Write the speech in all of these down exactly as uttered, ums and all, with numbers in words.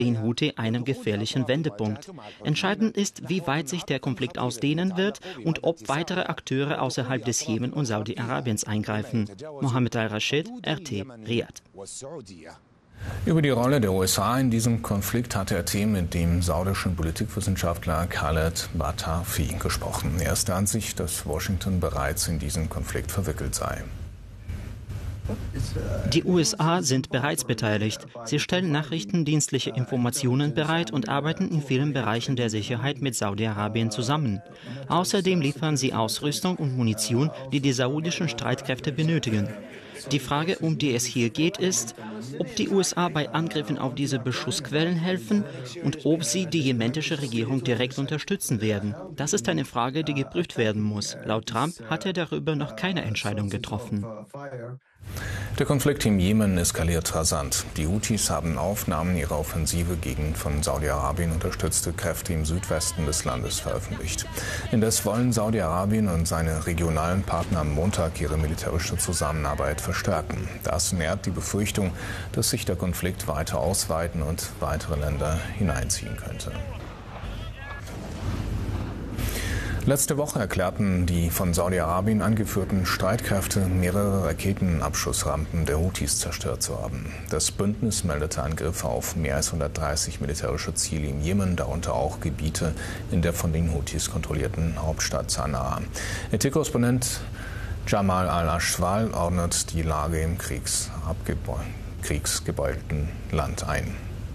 den Houthi einem gefährlichen Wendepunkt. Entscheidend ist, wie weit sich der Konflikt ausdehnen wird und ob weitere Akteure außerhalb des Jemen und Saudi-Arabiens eingreifen. Mohammed Al-Rashid, R T, Riyadh. Über die Rolle der U S A in diesem Konflikt hat R T mit dem saudischen Politikwissenschaftler Khaled Batafi gesprochen. Er ist der Ansicht, dass Washington bereits in diesen Konflikt verwickelt sei. Die U S A sind bereits beteiligt. Sie stellen nachrichtendienstliche Informationen bereit und arbeiten in vielen Bereichen der Sicherheit mit Saudi-Arabien zusammen. Außerdem liefern sie Ausrüstung und Munition, die die saudischen Streitkräfte benötigen. Die Frage, um die es hier geht, ist, ob die U S A bei Angriffen auf diese Beschussquellen helfen und ob sie die jemenische Regierung direkt unterstützen werden. Das ist eine Frage, die geprüft werden muss. Laut Trump hat er darüber noch keine Entscheidung getroffen. Der Konflikt im Jemen eskaliert rasant. Die Houthis haben Aufnahmen ihrer Offensive gegen von Saudi-Arabien unterstützte Kräfte im Südwesten des Landes veröffentlicht. Indes wollen Saudi-Arabien und seine regionalen Partner am Montag ihre militärische Zusammenarbeit verstärken. Das nährt die Befürchtung, dass sich der Konflikt weiter ausweiten und weitere Länder hineinziehen könnte. Letzte Woche erklärten die von Saudi-Arabien angeführten Streitkräfte, mehrere Raketenabschussrampen der Houthis zerstört zu haben. Das Bündnis meldete Angriffe auf mehr als hundertdreißig militärische Ziele im Jemen, darunter auch Gebiete in der von den Houthis kontrollierten Hauptstadt Sanaa. R T-Korrespondent Jamal Al-Ashwal ordnet die Lage im kriegsgebeuteten Land ein.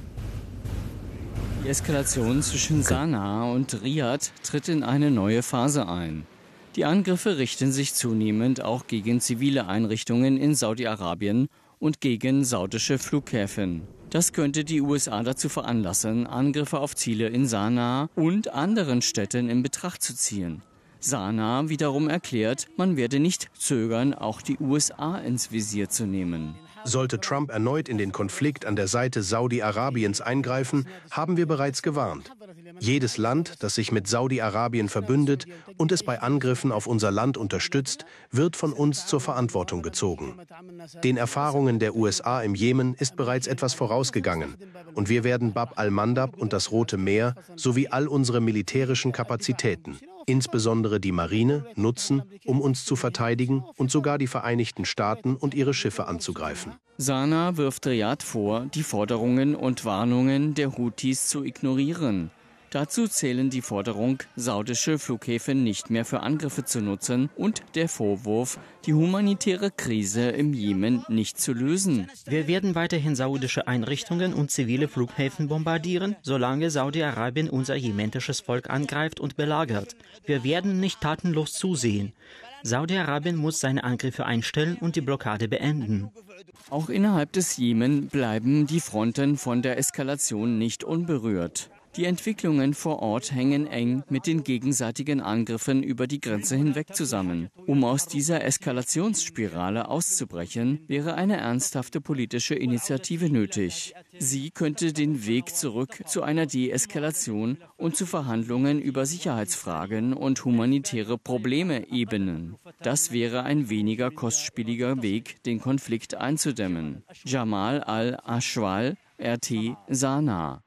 Die Eskalation zwischen Sanaa und Riyadh tritt in eine neue Phase ein. Die Angriffe richten sich zunehmend auch gegen zivile Einrichtungen in Saudi-Arabien und gegen saudische Flughäfen. Das könnte die U S A dazu veranlassen, Angriffe auf Ziele in Sanaa und anderen Städten in Betracht zu ziehen. Sanaa wiederum erklärt, man werde nicht zögern, auch die U S A ins Visier zu nehmen. Sollte Trump erneut in den Konflikt an der Seite Saudi-Arabiens eingreifen, haben wir bereits gewarnt. Jedes Land, das sich mit Saudi-Arabien verbündet und es bei Angriffen auf unser Land unterstützt, wird von uns zur Verantwortung gezogen. Den Erfahrungen der U S A im Jemen ist bereits etwas vorausgegangen und wir werden Bab al-Mandab und das Rote Meer sowie all unsere militärischen Kapazitäten, insbesondere die Marine, nutzen, um uns zu verteidigen und sogar die Vereinigten Staaten und ihre Schiffe anzugreifen. Sanaa wirft Riyadh vor, die Forderungen und Warnungen der Houthis zu ignorieren. Dazu zählen die Forderung, saudische Flughäfen nicht mehr für Angriffe zu nutzen und der Vorwurf, die humanitäre Krise im Jemen nicht zu lösen. Wir werden weiterhin saudische Einrichtungen und zivile Flughäfen bombardieren, solange Saudi-Arabien unser jemenisches Volk angreift und belagert. Wir werden nicht tatenlos zusehen. Saudi-Arabien muss seine Angriffe einstellen und die Blockade beenden. Auch innerhalb des Jemen bleiben die Fronten von der Eskalation nicht unberührt. Die Entwicklungen vor Ort hängen eng mit den gegenseitigen Angriffen über die Grenze hinweg zusammen. Um aus dieser Eskalationsspirale auszubrechen, wäre eine ernsthafte politische Initiative nötig. Sie könnte den Weg zurück zu einer Deeskalation und zu Verhandlungen über Sicherheitsfragen und humanitäre Probleme ebnen. Das wäre ein weniger kostspieliger Weg, den Konflikt einzudämmen. Jamal Al-Ashwal, R T, Sanaa.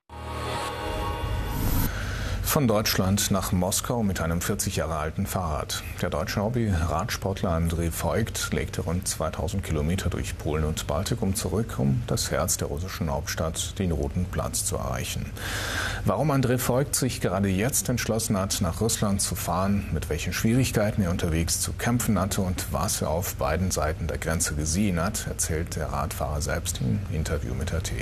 Von Deutschland nach Moskau mit einem vierzig Jahre alten Fahrrad. Der deutsche Hobby-Radsportler André Voigt legte rund zweitausend Kilometer durch Polen und Baltikum zurück, um das Herz der russischen Hauptstadt, den Roten Platz, zu erreichen. Warum André Voigt sich gerade jetzt entschlossen hat, nach Russland zu fahren, mit welchen Schwierigkeiten er unterwegs zu kämpfen hatte und was er auf beiden Seiten der Grenze gesehen hat, erzählt der Radfahrer selbst im Interview mit R T.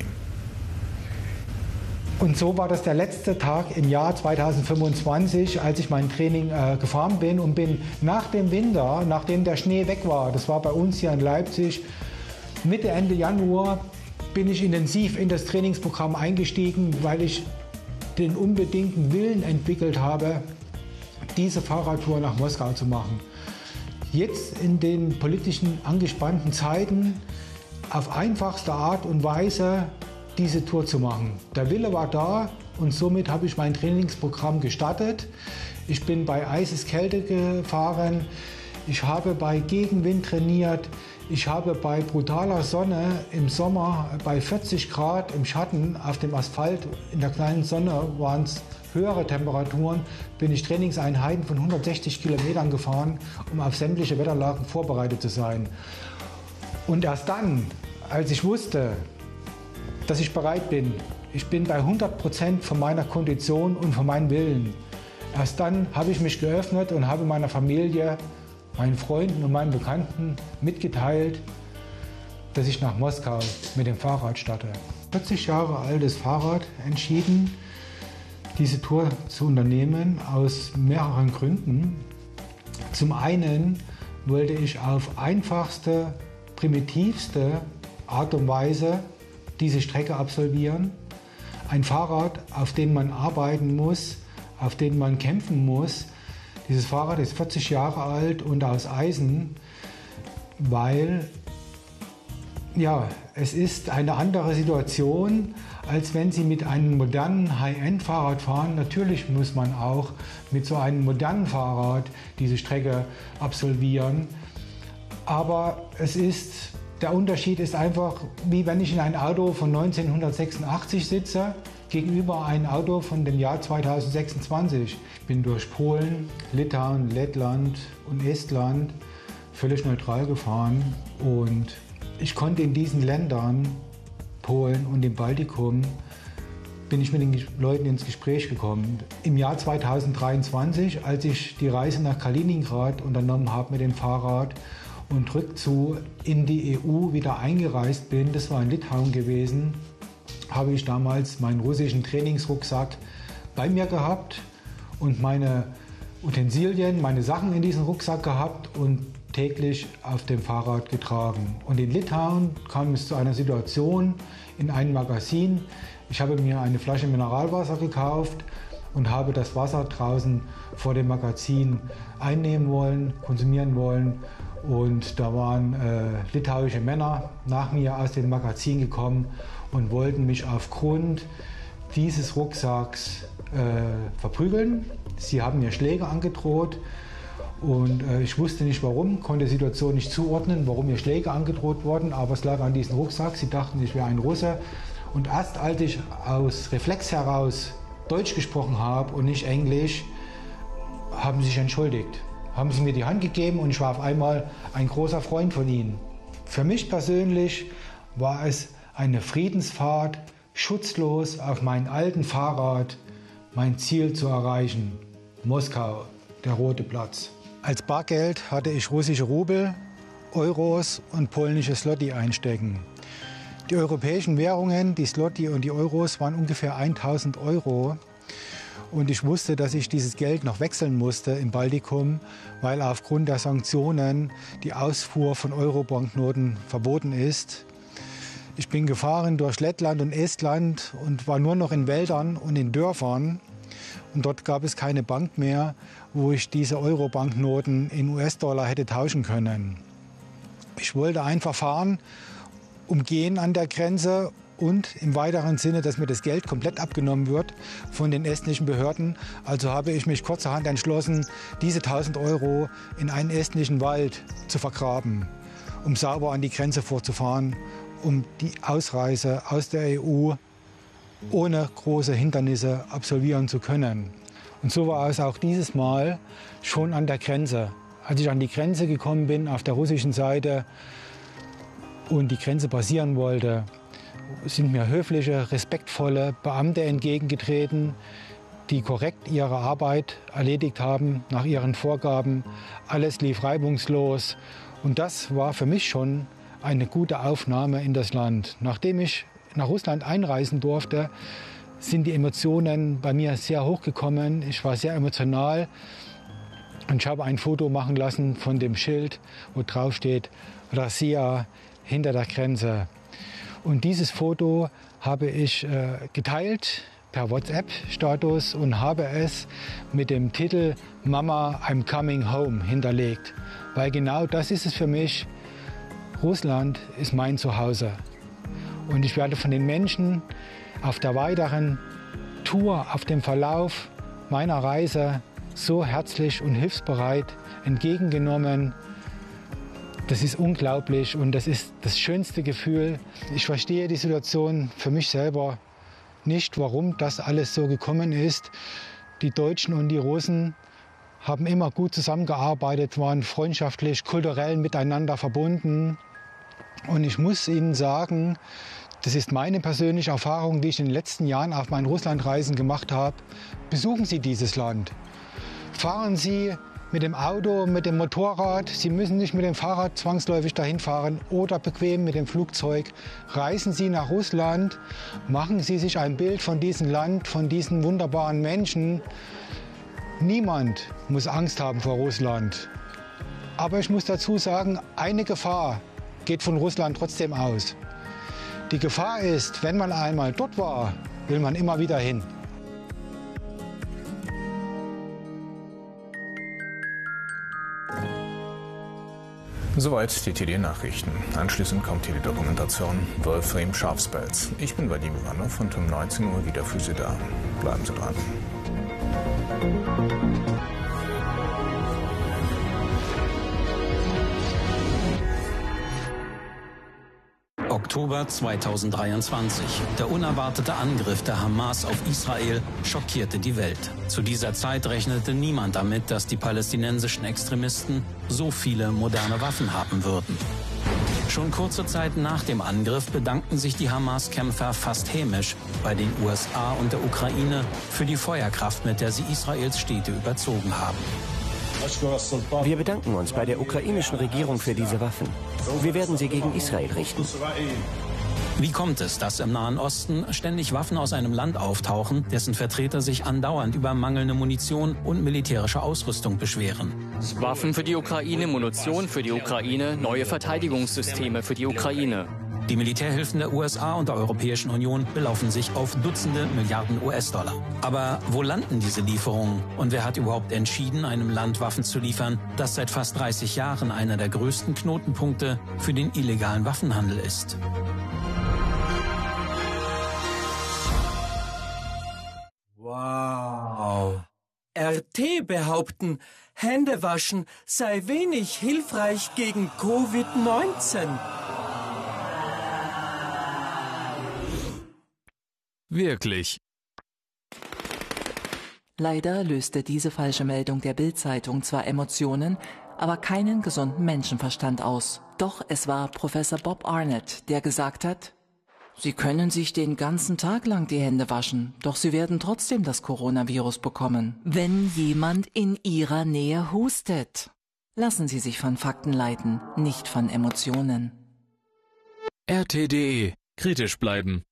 Und so war das der letzte Tag im Jahr zweitausendfünfundzwanzig, als ich mein Training äh, gefahren bin und bin nach dem Winter, nachdem der Schnee weg war, das war bei uns hier in Leipzig, Mitte, Ende Januar, bin ich intensiv in das Trainingsprogramm eingestiegen, weil ich den unbedingten Willen entwickelt habe, diese Fahrradtour nach Moskau zu machen. Jetzt in den politischen angespannten Zeiten auf einfachste Art und Weise diese Tour zu machen. Der Wille war da und somit habe ich mein Trainingsprogramm gestartet. Ich bin bei Eiseskälte gefahren, ich habe bei Gegenwind trainiert, Ich habe bei brutaler Sonne im Sommer bei vierzig Grad im Schatten auf dem Asphalt, in der kleinen Sonne waren es höhere Temperaturen, bin ich Trainingseinheiten von hundertsechzig Kilometern gefahren, um auf sämtliche Wetterlagen vorbereitet zu sein. Und erst dann, als ich wusste, dass ich bereit bin, ich bin bei hundert Prozent von meiner Kondition und von meinem Willen, erst dann habe ich mich geöffnet und habe meiner Familie, meinen Freunden und meinen Bekannten mitgeteilt, dass ich nach Moskau mit dem Fahrrad starte. vierzig Jahre altes Fahrrad entschieden, diese Tour zu unternehmen, aus mehreren Gründen. Zum einen wollte ich auf einfachste, primitivste Art und Weise diese Strecke absolvieren. Ein Fahrrad, auf dem man arbeiten muss, auf dem man kämpfen muss. Dieses Fahrrad ist vierzig Jahre alt und aus Eisen, weil ja, es ist eine andere Situation, als wenn Sie mit einem modernen High-End-Fahrrad fahren. Natürlich muss man auch mit so einem modernen Fahrrad diese Strecke absolvieren. Aber es ist, der Unterschied ist einfach, wie wenn ich in ein Auto von neunzehnhundertsechsundachtzig sitze, gegenüber ein Auto von dem Jahr zweitausendsechsundzwanzig. Ich bin durch Polen, Litauen, Lettland und Estland völlig neutral gefahren und ich konnte in diesen Ländern, Polen und dem Baltikum, bin ich mit den Leuten ins Gespräch gekommen. Im Jahr zweitausenddreiundzwanzig, als ich die Reise nach Kaliningrad unternommen habe mit dem Fahrrad und rückzu in die E U wieder eingereist bin, das war in Litauen gewesen, habe ich damals meinen russischen Trainingsrucksack bei mir gehabt und meine Utensilien, meine Sachen in diesem Rucksack gehabt und täglich auf dem Fahrrad getragen. Und in Litauen kam es zu einer Situation in einem Magazin. Ich habe mir eine Flasche Mineralwasser gekauft und habe das Wasser draußen vor dem Magazin einnehmen wollen, konsumieren wollen. Und da waren äh, litauische Männer nach mir aus dem Magazin gekommen und wollten mich aufgrund dieses Rucksacks äh, verprügeln. Sie haben mir Schläge angedroht und äh, ich wusste nicht warum, konnte die Situation nicht zuordnen, warum mir Schläge angedroht wurden, aber es lag an diesem Rucksack. Sie dachten, ich wäre ein Russe. Und erst als ich aus Reflex heraus Deutsch gesprochen habe und nicht Englisch, haben sie sich entschuldigt. Haben sie mir die Hand gegeben und ich war auf einmal ein großer Freund von ihnen. Für mich persönlich war es eine Friedensfahrt, schutzlos auf meinem alten Fahrrad mein Ziel zu erreichen. Moskau, der Rote Platz. Als Bargeld hatte ich russische Rubel, Euros und polnische Zloty einstecken. Die europäischen Währungen, die Zloty und die Euros, waren ungefähr tausend Euro. Und ich wusste, dass ich dieses Geld noch wechseln musste im Baltikum, weil aufgrund der Sanktionen die Ausfuhr von Euro-Banknoten verboten ist. Ich bin gefahren durch Lettland und Estland und war nur noch in Wäldern und in Dörfern. Und dort gab es keine Bank mehr, wo ich diese Euro-Banknoten in U S-Dollar hätte tauschen können. Ich wollte einfach fahren, umgehen an der Grenze und im weiteren Sinne, dass mir das Geld komplett abgenommen wird von den estnischen Behörden. Also habe ich mich kurzerhand entschlossen, diese tausend Euro in einen estnischen Wald zu vergraben, um sauber an die Grenze vorzufahren, um die Ausreise aus der E U ohne große Hindernisse absolvieren zu können. Und so war es auch dieses Mal schon an der Grenze. Als ich an die Grenze gekommen bin, auf der russischen Seite, und die Grenze passieren wollte, sind mir höfliche, respektvolle Beamte entgegengetreten, die korrekt ihre Arbeit erledigt haben, nach ihren Vorgaben. Alles lief reibungslos. Und das war für mich schon eine gute Aufnahme in das Land. Nachdem ich nach Russland einreisen durfte, sind die Emotionen bei mir sehr hochgekommen. Ich war sehr emotional und ich habe ein Foto machen lassen von dem Schild, wo drauf steht Россия hinter der Grenze. Und dieses Foto habe ich äh, geteilt per WhatsApp-Status und habe es mit dem Titel Mama, I'm coming home hinterlegt. Weil genau das ist es für mich. Russland ist mein Zuhause. Und ich werde von den Menschen auf der weiteren Tour, auf dem Verlauf meiner Reise so herzlich und hilfsbereit entgegengenommen. Das ist unglaublich und das ist das schönste Gefühl. Ich verstehe die Situation für mich selber nicht, warum das alles so gekommen ist. Die Deutschen und die Russen haben immer gut zusammengearbeitet, waren freundschaftlich, kulturell miteinander verbunden. Und ich muss Ihnen sagen, das ist meine persönliche Erfahrung, die ich in den letzten Jahren auf meinen Russlandreisen gemacht habe. Besuchen Sie dieses Land. Fahren Sie mit dem Auto, mit dem Motorrad. Sie müssen nicht mit dem Fahrrad zwangsläufig dahin fahren oder bequem mit dem Flugzeug. Reisen Sie nach Russland, machen Sie sich ein Bild von diesem Land, von diesen wunderbaren Menschen. Niemand muss Angst haben vor Russland. Aber ich muss dazu sagen, eine Gefahr geht von Russland trotzdem aus. Die Gefahr ist, wenn man einmal dort war, will man immer wieder hin. Soweit die T D-Nachrichten. Anschließend kommt hier die Dokumentation Wolfram Schafspelz. Ich bin Vadim Ivanov und um neunzehn Uhr wieder für Sie da. Bleiben Sie dran. Oktober zweitausenddreiundzwanzig. Der unerwartete Angriff der Hamas auf Israel schockierte die Welt. Zu dieser Zeit rechnete niemand damit, dass die palästinensischen Extremisten so viele moderne Waffen haben würden. Schon kurze Zeit nach dem Angriff bedankten sich die Hamas-Kämpfer fast hämisch bei den U S A und der Ukraine für die Feuerkraft, mit der sie Israels Städte überzogen haben. Wir bedanken uns bei der ukrainischen Regierung für diese Waffen. Wir werden sie gegen Israel richten. Wie kommt es, dass im Nahen Osten ständig Waffen aus einem Land auftauchen, dessen Vertreter sich andauernd über mangelnde Munition und militärische Ausrüstung beschweren? Waffen für die Ukraine, Munition für die Ukraine, neue Verteidigungssysteme für die Ukraine. Die Militärhilfen der U S A und der Europäischen Union belaufen sich auf Dutzende Milliarden U S-Dollar. Aber wo landen diese Lieferungen? Und wer hat überhaupt entschieden, einem Land Waffen zu liefern, das seit fast dreißig Jahren einer der größten Knotenpunkte für den illegalen Waffenhandel ist? Wow. R T behaupten, Händewaschen sei wenig hilfreich gegen Covid neunzehn. Wirklich. Leider löste diese falsche Meldung der Bild-Zeitung zwar Emotionen, aber keinen gesunden Menschenverstand aus. Doch es war Professor Bob Arnett, der gesagt hat, Sie können sich den ganzen Tag lang die Hände waschen, doch Sie werden trotzdem das Coronavirus bekommen, wenn jemand in Ihrer Nähe hustet. Lassen Sie sich von Fakten leiten, nicht von Emotionen. R T punkt de. Kritisch bleiben.